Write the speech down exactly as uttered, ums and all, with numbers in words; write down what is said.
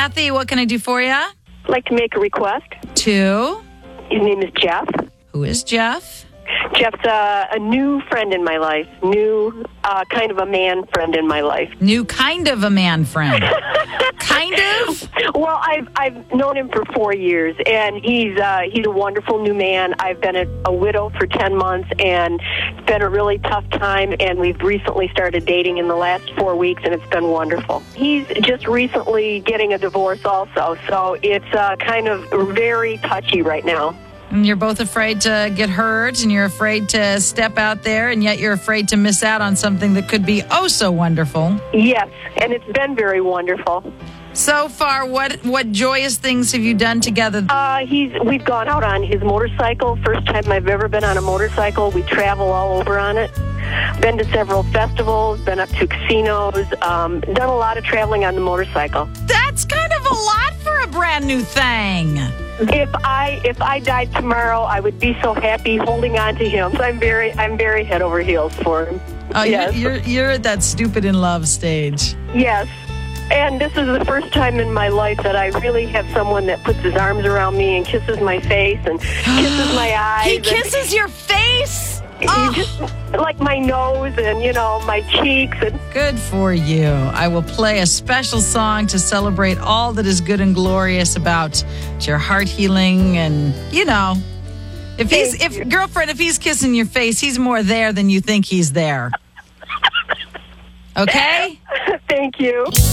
Kathy, what can I do for you? I'd like to make a request. Two. His name is Jeff. Who is Jeff? Jeff's uh, a new friend in my life. New, uh, kind of a man friend in my life. New kind of a man friend. Kind of? Well, I've I've known him for four years, and he's uh, he's a wonderful new man. I've been a, a widow for ten months, and it's been a really tough time, and we've recently started dating in the last four weeks, and it's been wonderful. He's just recently getting a divorce also, so it's uh, kind of very touchy right now. And you're both afraid to get hurt, and you're afraid to step out there, and yet you're afraid to miss out on something that could be oh so wonderful. Yes, and it's been very wonderful. So far, what what joyous things have you done together? Uh, he's we've gone out on his motorcycle. First time I've ever been on a motorcycle. We travel all over on it. Been to several festivals, been up to casinos, um, done a lot of traveling on the motorcycle. That's kind of a lot for a brand new thing. If I if I died tomorrow, I would be so happy holding on to him. So I'm very I'm very head over heels for him. Oh, yes. you're, you're you're at that stupid in love stage. Yes. And this is the first time in my life that I really have someone that puts his arms around me and kisses my face and kisses my eyes. He kisses your face? He Oh. just like my nose and, you know, my cheeks. And Good for you. I will play a special song to celebrate all that is good and glorious about your heart healing. And, you know, if he's, Thank if you. girlfriend, if he's kissing your face, he's more there than you think he's there. Okay? Thank you.